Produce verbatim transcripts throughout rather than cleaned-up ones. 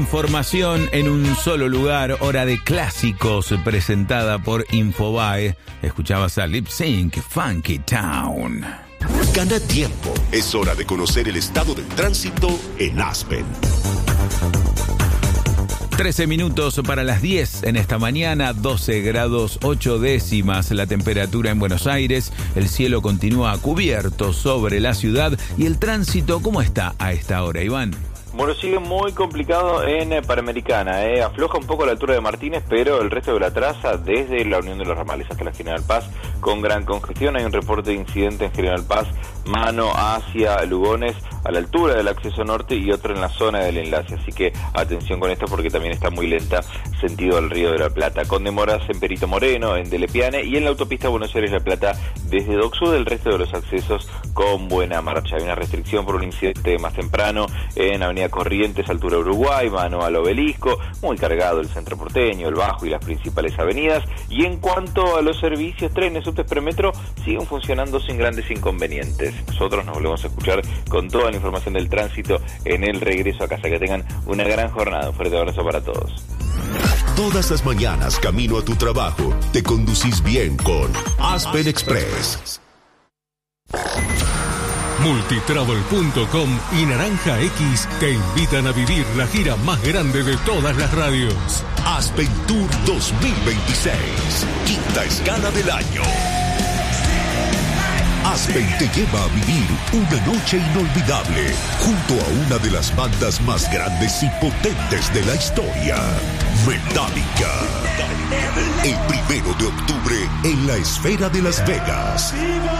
Información en un solo lugar, hora de clásicos presentada por Infobae. Escuchabas a Lip Sync Funky Town. Gana tiempo. Es hora de conocer el estado del tránsito en Aspen. trece minutos para las diez en esta mañana, doce grados ocho décimas la temperatura en Buenos Aires. El cielo continúa cubierto sobre la ciudad. ¿Y el tránsito cómo está a esta hora, Iván? Bueno, sigue muy complicado en eh, Panamericana, eh. afloja un poco a la altura de Martínez, pero el resto de la traza, desde la Unión de los Ramales hasta la General Paz, con gran congestión. Hay un reporte de incidente en General Paz, mano hacia Lugones, a la altura del acceso norte, y otro en la zona del enlace, así que atención con esto porque también está muy lenta sentido al Río de la Plata, con demoras en Perito Moreno, en Delepiane y en la autopista Buenos Aires-La Plata desde Dock Sud. El resto de los accesos con buena marcha. Hay una restricción por un incidente más temprano en Avenida Corrientes, altura Uruguay, mano al Obelisco, muy cargado el centro porteño, el Bajo y las principales avenidas. Y en cuanto a los servicios, trenes, subtes, premetro, siguen funcionando sin grandes inconvenientes. Nosotros nos volvemos a escuchar con toda la información del tránsito en el regreso a casa. Que tengan una gran jornada. Un fuerte abrazo para todos. Todas las mañanas, camino a tu trabajo, te conducís bien con Aspen Express. Multitravel punto com y Naranja X te invitan a vivir la gira más grande de todas las radios. Aspen Tour dos mil veintiséis, quinta escala del año. Aspen te lleva a vivir una noche inolvidable junto a una de las bandas más grandes y potentes de la historia, Metallica. El primero de octubre en la Esfera de Las Vegas.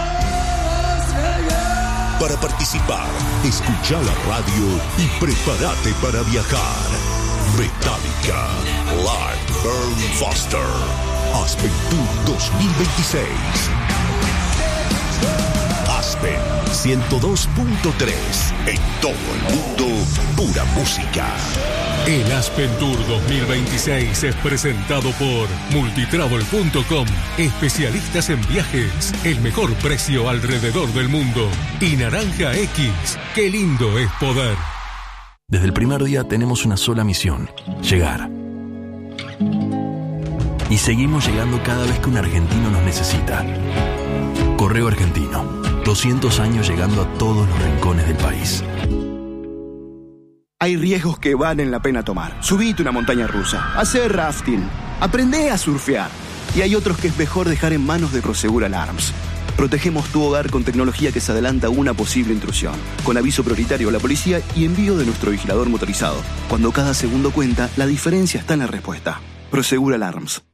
Para participar, escucha la radio y prepárate para viajar. Metallica, Live Burn Foster, Aspen Tour dos mil veintiséis. Aspen ciento dos punto tres, en todo el mundo, pura música. El Aspen Tour dos mil veintiséis es presentado por Multitravel punto com, especialistas en viajes, el mejor precio alrededor del mundo. Y Naranja X, qué lindo es poder. Desde el primer día tenemos una sola misión: llegar. Y seguimos llegando cada vez que un argentino nos necesita. Correo Argentino, doscientos años llegando a todos los rincones del país. Hay riesgos que valen la pena tomar. Subite una montaña rusa, hacer rafting, aprende a surfear. Y hay otros que es mejor dejar en manos de Prosegur Alarms. Protegemos tu hogar con tecnología que se adelanta a una posible intrusión, con aviso prioritario a la policía y envío de nuestro vigilador motorizado. Cuando cada segundo cuenta, la diferencia está en la respuesta. Prosegur Alarms.